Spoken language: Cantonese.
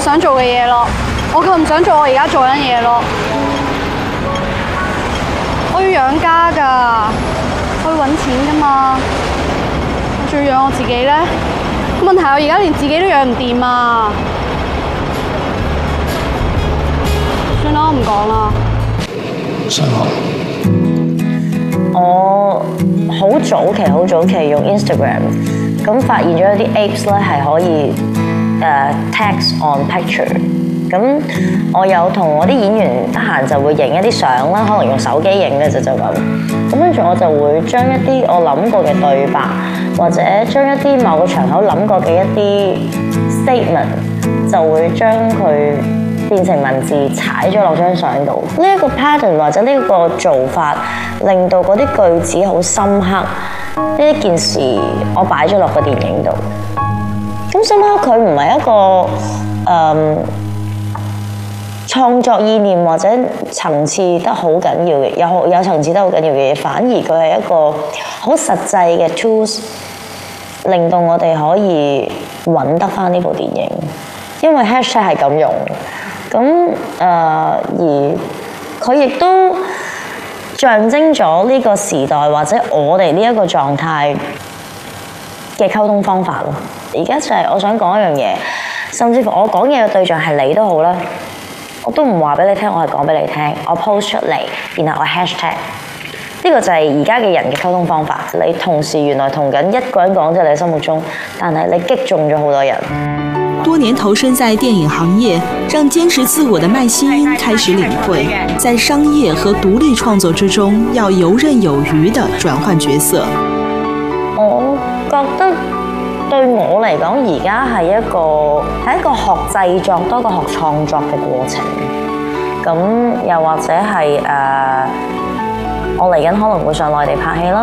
想做嘅嘢咯，我夠唔想做我而家做緊嘢咯。我要養家㗎，我要揾錢㗎嘛，我仲要養我自己咧。問題我而家連自己都養唔掂啊！算啦，我唔講啦。 上學。 我好早期用 Instagram， 咁發現咗一啲 apps 咧係可以text on picture。咁我有同我啲演員得閒就會影一啲相啦，可能用手機影嘅就咁。咁跟住我就會將一啲我諗過嘅對白，或者將一啲某個場口諗過嘅一啲 statement， 就會將佢變成文字踩咗落張相度。呢一個 pattern 或者呢個做法，令到嗰啲句子好深刻。呢一件事我擺咗落個電影度。咁深刻佢唔係一個創作意念或者層次得好緊要嘅，有層次得好緊要嘅嘢，反而佢係一個好實際嘅 tools， 令到我哋可以揾得返呢部電影，因為 hashtag 係咁用，咁而佢亦都象徵咗呢個時代或者我哋呢一個狀態嘅溝通方法咯。而家就係我想講一樣嘢，甚至乎我講嘢嘅對象係你都好啦。我都唔話俾你聽，我係講俾你聽，我 post 出嚟，然後我 hashtag， 呢個就係而家嘅人嘅溝通方法。你同時原來同緊一個人講，即係你心目中，但係你擊中咗好多人。 多年投身在電影行業，讓堅持自我的麥希英開始領會，在商業和獨立創作之中，要游刃有餘地轉換角色。 我覺得對我嚟講，而家係一個學製作多過學創作嘅過程。咁又或者係我嚟緊可能會上內地拍戲啦。